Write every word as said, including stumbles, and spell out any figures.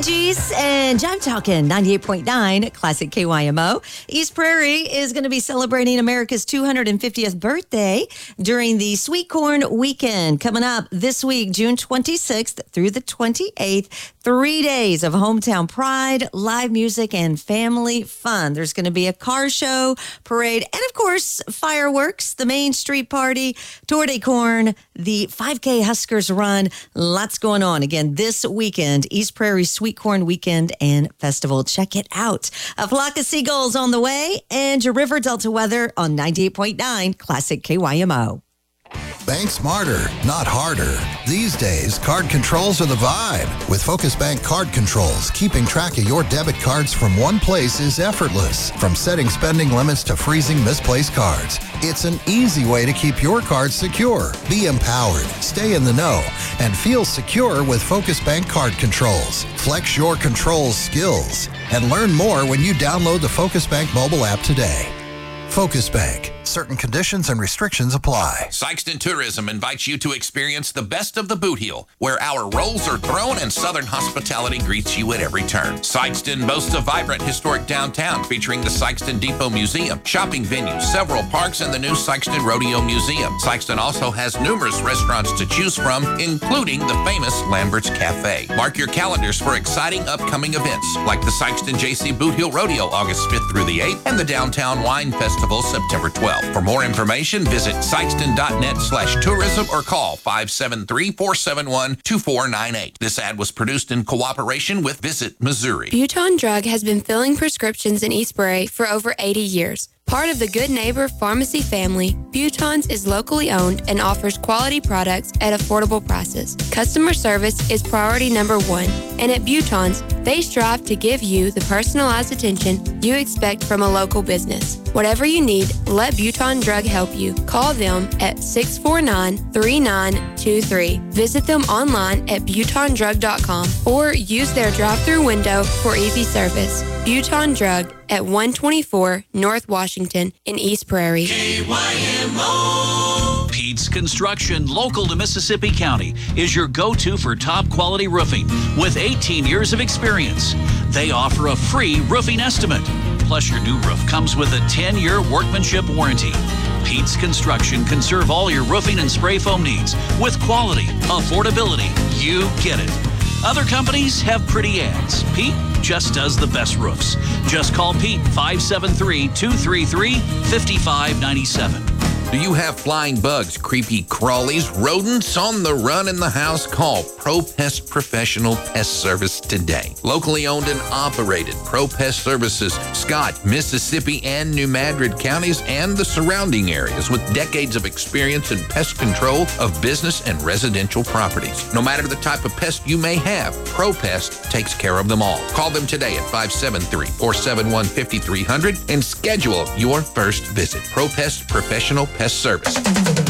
Bee Gees, and I'm talking ninety-eight point nine Classic K Y M O. East Prairie is going to be celebrating America's two hundred fiftieth birthday during the Sweet Corn Weekend coming up this week, June twenty-sixth through the twenty-eighth. Three days of hometown pride, live music, and family fun. There's going to be a car show, parade, and of course, fireworks, the Main Street Party, Tour de Corn, the five K Huskers Run. Lots going on again this weekend. East Prairie Sweet Corn Weekend and Festival. Check it out. A flock of seagulls on the way, and your River Delta weather on ninety-eight point nine Classic K Y M O. Bank smarter, not harder. These days, card controls are the vibe. With Focus Bank Card Controls, keeping track of your debit cards from one place is effortless. From setting spending limits to freezing misplaced cards, it's an easy way to keep your cards secure. Be empowered, stay in the know, and feel secure with Focus Bank Card Controls. Flex your controls skills and learn more when you download the Focus Bank mobile app today. Focus Bank. Certain conditions and restrictions apply. Sikeston Tourism invites you to experience the best of the Boot Heel, where our rolls are thrown and Southern hospitality greets you at every turn. Sikeston boasts a vibrant historic downtown featuring the Sikeston Depot Museum, shopping venues, several parks, and the new Sikeston Rodeo Museum. Sikeston also has numerous restaurants to choose from, including the famous Lambert's Cafe. Mark your calendars for exciting upcoming events like the Sikeston J C Boot Heel Rodeo August fifth through the eighth and the Downtown Wine Festival September twelfth. For more information, visit Sikeston.net slash tourism or call five seven three, four seven one, two four nine eight. This ad was produced in cooperation with Visit Missouri. Buton Drug has been filling prescriptions in East Prairie for over eighty years. Part of the Good Neighbor Pharmacy family, Buton's is locally owned and offers quality products at affordable prices. Customer service is priority number one, and at Buton's, they strive to give you the personalized attention you expect from a local business. Whatever you need, let Buton Drug help you. Call them at six four nine, three nine two three. Visit them online at buton drug dot com or use their drive-thru window for easy service. Buton Drug at one twenty-four North Washington in East Prairie. K Y M O. Pete's Construction, local to Mississippi County, is your go-to for top quality roofing with eighteen years of experience. They offer a free roofing estimate. Plus, your new roof comes with a ten-year workmanship warranty. Pete's Construction can serve all your roofing and spray foam needs with quality, affordability. You get it. Other companies have pretty ads. Pete just does the best roofs. Just call Pete, five seven three, two three three, five five nine seven. Do you have flying bugs, creepy crawlies, rodents on the run in the house? Call ProPest Professional Pest Service today. Locally owned and operated, ProPest Services, Scott, Mississippi, and New Madrid counties and the surrounding areas with decades of experience in pest control of business and residential properties. No matter the type of pest you may have, ProPest takes care of them all. Call them today at five seven three, four seven one, five three zero zero and schedule your first visit. ProPest Professional Pest Service.